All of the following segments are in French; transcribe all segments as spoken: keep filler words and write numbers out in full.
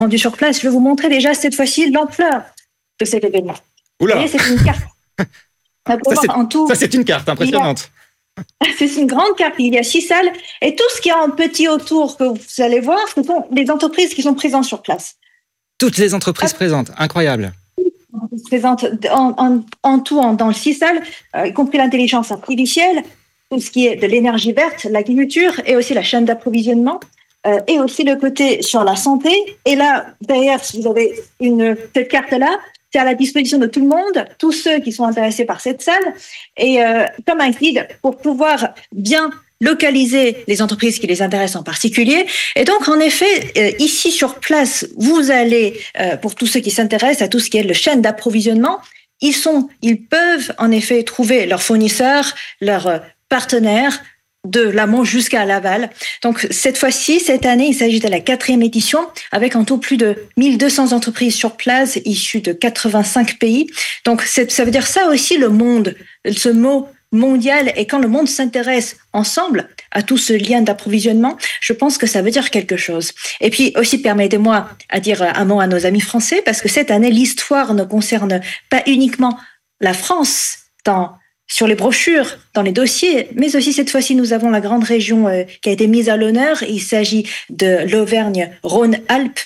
rendu sur place, je vais vous montrer déjà cette fois-ci l'ampleur de cet événement. Oula. Vous voyez, c'est une carte. Ça c'est, en tout, ça, c'est une carte impressionnante. A, c'est une grande carte. Il y a six salles. Et tout ce qui est en petit autour que vous allez voir, ce sont les entreprises qui sont présentes sur place. Toutes les entreprises ah. présentes. Incroyable. Présentes en, en, en tout, en, dans le six salles, euh, y compris l'intelligence artificielle, tout ce qui est de l'énergie verte, l'agriculture et aussi la chaîne d'approvisionnement. Euh, et aussi le côté sur la santé. Et là, derrière, si vous avez une, cette carte-là, c'est à la disposition de tout le monde, tous ceux qui sont intéressés par cette salle, et euh, comme un guide pour pouvoir bien localiser les entreprises qui les intéressent en particulier. Et donc, en effet, euh, ici sur place, vous allez, euh, pour tous ceux qui s'intéressent à tout ce qui est le chaîne d'approvisionnement, ils sont, ils peuvent en effet trouver leurs fournisseurs, leurs euh, partenaires, de l'amont jusqu'à l'aval. Donc, cette fois-ci, cette année, il s'agit de la quatrième édition, avec en tout plus de mille deux cents entreprises sur place, issues de quatre-vingt-cinq pays. Donc, c'est, ça veut dire ça aussi, le monde, ce mot mondial. Et quand le monde s'intéresse ensemble à tout ce lien d'approvisionnement, je pense que ça veut dire quelque chose. Et puis aussi, permettez-moi à dire un mot à nos amis français, parce que cette année, l'histoire ne concerne pas uniquement la France dans sur les brochures, dans les dossiers, mais aussi cette fois-ci, nous avons la grande région euh, qui a été mise à l'honneur. Il s'agit de l'Auvergne-Rhône-Alpes.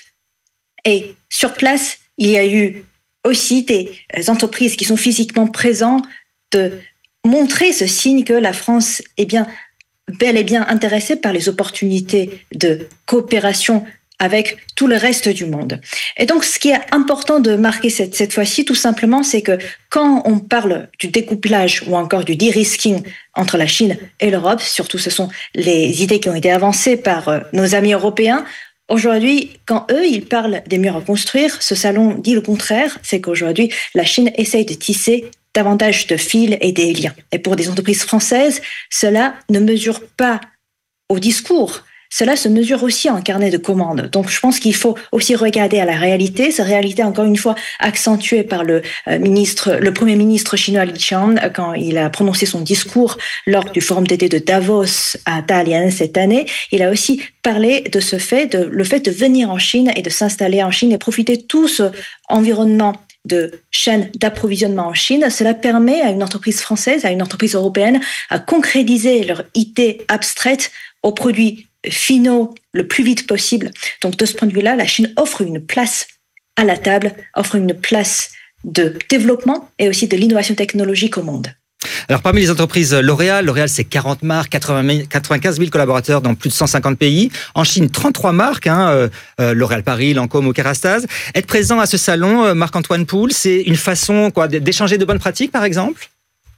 Et sur place, il y a eu aussi des entreprises qui sont physiquement présentes de montrer ce signe que la France est bien, bel et bien intéressée par les opportunités de coopération avec tout le reste du monde. Et donc, ce qui est important de marquer cette, cette fois-ci, tout simplement, c'est que quand on parle du découplage ou encore du de-risking entre la Chine et l'Europe, surtout ce sont les idées qui ont été avancées par euh, nos amis européens, aujourd'hui, quand eux, ils parlent des murs à construire, ce salon dit le contraire, c'est qu'aujourd'hui, la Chine essaye de tisser davantage de fils et des liens. Et pour des entreprises françaises, cela ne mesure pas au discours. Cela se mesure aussi en carnet de commandes. Donc, je pense qu'il faut aussi regarder à la réalité. Cette réalité, encore une fois, accentuée par le euh, ministre, le premier ministre chinois Li Qiang, quand il a prononcé son discours lors du forum d'été de Davos à Dalian cette année. Il a aussi parlé de ce fait, de le fait de venir en Chine et de s'installer en Chine et profiter de tout ce environnement de chaîne d'approvisionnement en Chine. Cela permet à une entreprise française, à une entreprise européenne, à concrétiser leur idée abstraite aux produits finaux le plus vite possible. Donc, de ce point de vue-là, la Chine offre une place à la table, offre une place de développement et aussi de l'innovation technologique au monde. Alors, parmi les entreprises L'Oréal, L'Oréal, c'est quarante marques, quatre-vingt-quinze mille collaborateurs dans plus de cent cinquante pays. En Chine, trente-trois marques, hein, euh, L'Oréal Paris, Lancôme ou Kérastase. Être présent à ce salon, euh, Marc-Antoine Poul, c'est une façon quoi, d'échanger de bonnes pratiques, par exemple ?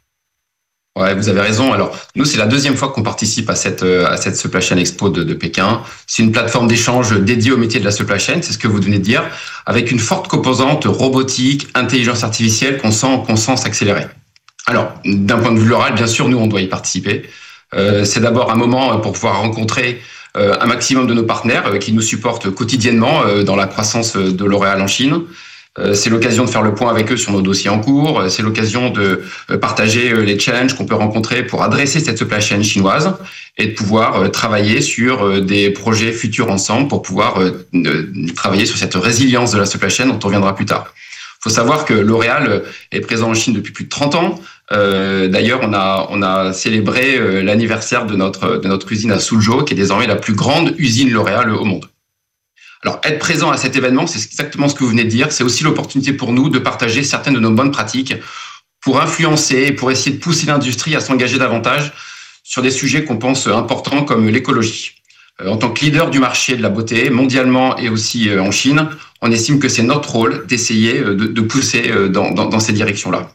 Ouais, vous avez raison. Alors, nous, c'est la deuxième fois qu'on participe à cette, à cette Supply Chain Expo de, de Pékin. C'est une plateforme d'échange dédiée au métier de la supply chain, c'est ce que vous venez de dire, avec une forte composante robotique, intelligence artificielle qu'on sent, qu'on sent s'accélérer. Alors, d'un point de vue L'Oréal, bien sûr, nous, on doit y participer. Euh, c'est d'abord un moment pour pouvoir rencontrer euh, un maximum de nos partenaires euh, qui nous supportent quotidiennement euh, dans la croissance de L'Oréal en Chine. C'est l'occasion de faire le point avec eux sur nos dossiers en cours. C'est l'occasion de partager les challenges qu'on peut rencontrer pour adresser cette supply chain chinoise et de pouvoir travailler sur des projets futurs ensemble pour pouvoir travailler sur cette résilience de la supply chain dont on reviendra plus tard. Il faut savoir que L'Oréal est présent en Chine depuis plus de trente ans. Euh, d'ailleurs, on a, on a célébré l'anniversaire de notre, de notre usine à Suzhou, qui est désormais la plus grande usine L'Oréal au monde. Alors, être présent à cet événement, c'est exactement ce que vous venez de dire. C'est aussi l'opportunité pour nous de partager certaines de nos bonnes pratiques pour influencer et pour essayer de pousser l'industrie à s'engager davantage sur des sujets qu'on pense importants comme l'écologie. En tant que leader du marché de la beauté, mondialement et aussi en Chine, on estime que c'est notre rôle d'essayer de, de pousser dans, dans, dans ces directions-là.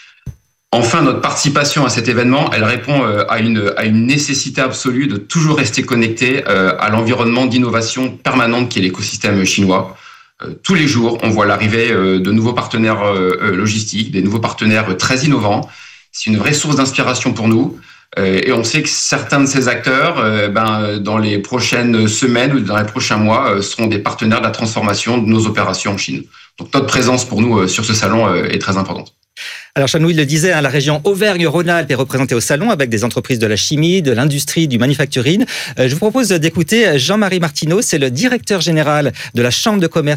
Enfin, notre participation à cet événement, elle répond à une, à une nécessité absolue de toujours rester connecté à l'environnement d'innovation permanente qui est l'écosystème chinois. Tous les jours, on voit l'arrivée de nouveaux partenaires logistiques, des nouveaux partenaires très innovants. C'est une vraie source d'inspiration pour nous. Et on sait que certains de ces acteurs, ben, dans les prochaines semaines ou dans les prochains mois, seront des partenaires de la transformation de nos opérations en Chine. Donc notre présence pour nous sur ce salon est très importante. Alors, Chanouille le disait, hein, la région Auvergne-Rhône-Alpes est représentée au salon avec des entreprises de la chimie, de l'industrie, du manufacturing. Euh, je vous propose d'écouter Jean-Marie Martineau, c'est le directeur général de la Chambre de commerce